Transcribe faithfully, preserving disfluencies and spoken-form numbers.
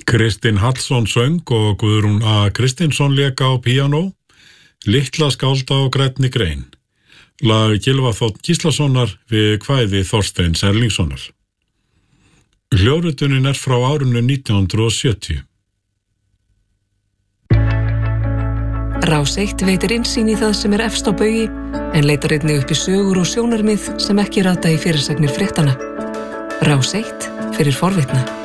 Kristinn Hallsson söng og Guðrún A. Kristinsson lék á píanó, Litla skálda og grænni grein. Lag Gylfa Þ. Gíslasonar við kvæði Þorsteins Erlingssonar. Hljóðritunin er frá árinu nítján hundruð sjötíu. Rás eitt veitir innsýn í það sem er efst á baugi, en leitar einnig upp í sögur og sjónarmið sem ekki rata í fyrirsagnir fréttana. Rás eitt fyrir forvitna.